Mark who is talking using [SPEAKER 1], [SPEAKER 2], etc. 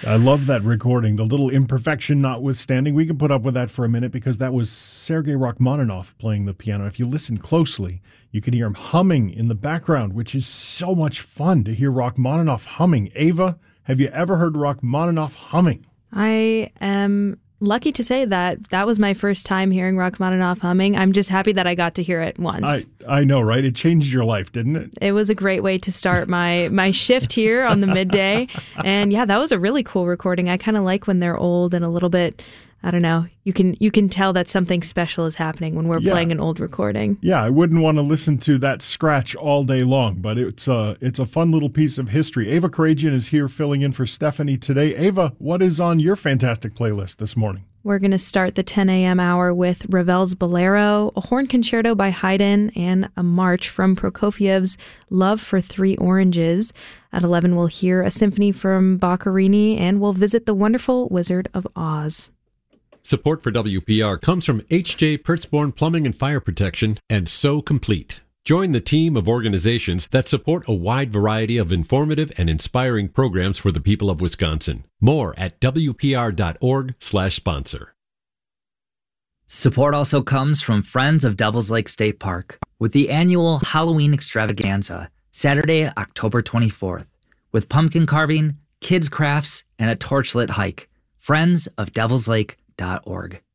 [SPEAKER 1] I love that recording, the little imperfection notwithstanding. We can put up with that for a minute because that was Sergei Rachmaninoff playing the piano. If you listen closely, you can hear him humming in the background, which is so much fun to hear Rachmaninoff humming. Ava, have you ever heard Rachmaninoff humming?
[SPEAKER 2] I am lucky to say that was my first time hearing Rachmaninoff humming. I'm just happy that I got to hear it once.
[SPEAKER 1] I know, right? It changed your life, didn't it?
[SPEAKER 2] It was a great way to start my shift here on the midday. And yeah, that was a really cool recording. I kind of like when they're old and a little bit, I don't know, you can tell that something special is happening when we're playing an old recording.
[SPEAKER 1] Yeah, I wouldn't want to listen to that scratch all day long, but it's a fun little piece of history. Ava Karagian is here filling in for Stephanie today. Ava, what is on your fantastic playlist this morning?
[SPEAKER 2] We're going to start the 10 a.m. hour with Ravel's Bolero, a horn concerto by Haydn, and a march from Prokofiev's Love for Three Oranges. At 11, we'll hear a symphony from Boccherini, and we'll visit the wonderful Wizard of Oz.
[SPEAKER 3] Support for WPR comes from H.J. Pertzborn Plumbing and Fire Protection and So Complete. Join the team of organizations that support a wide variety of informative and inspiring programs for the people of Wisconsin. More at WPR.org/sponsor.
[SPEAKER 4] Support also comes from Friends of Devil's Lake State Park with the annual Halloween extravaganza, Saturday, October 24th, with pumpkin carving, kids' crafts, and a torchlit hike. Friends of Devil's Lake.org.